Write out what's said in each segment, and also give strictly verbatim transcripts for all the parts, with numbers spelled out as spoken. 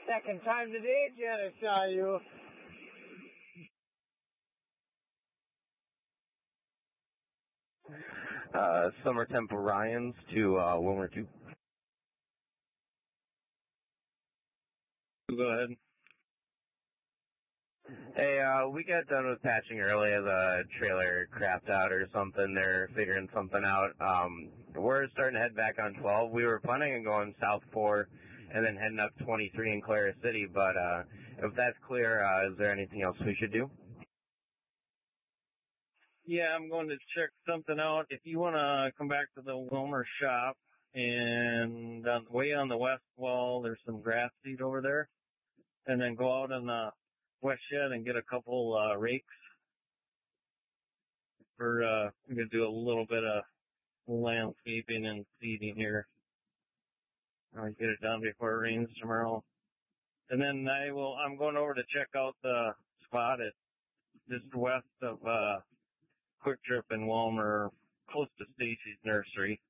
second time today, Jen, I saw you. Uh, Summer Temple Ryans to uh, Wilmer two. Go ahead. Hey, uh, we got done with patching earlier. The trailer crapped out or something. They're figuring something out. Um, we're starting to head back on twelve. We were planning on going south four and then heading up twenty-three in Clara City, but uh, if that's clear, uh, is there anything else we should do? Yeah, I'm going to check something out. If you want to come back to the Wilmer shop, and on the way on the west wall, there's some grass seed over there, and then go out on the west shed and get a couple uh, rakes. For uh, I'm going to do a little bit of landscaping and seeding here. I'll get it done before it rains tomorrow. And then I will, I'm going over to check out the spot at just west of uh, Quick Trip in Walmer, close to Stacy's nursery.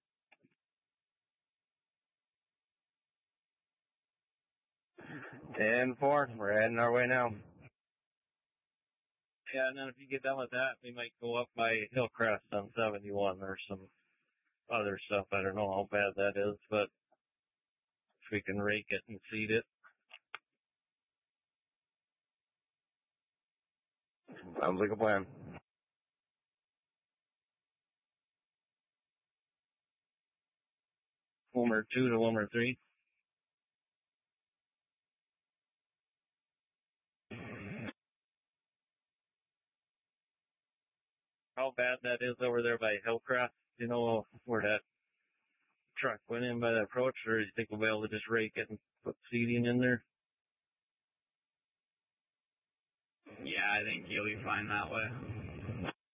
ten four, we're heading our way now. Yeah, and then if you get done with that, we might go up by Hillcrest on seventy-one or some other stuff. I don't know how bad that is, but if we can rake it and seed it. Sounds like a plan. Wilmer two to Wilmer three. How bad that is over there by Hillcrest? You know where that truck went in by the approach, or do you think we'll be able to just rake it and put seeding in there? Yeah, I think you'll be fine that way.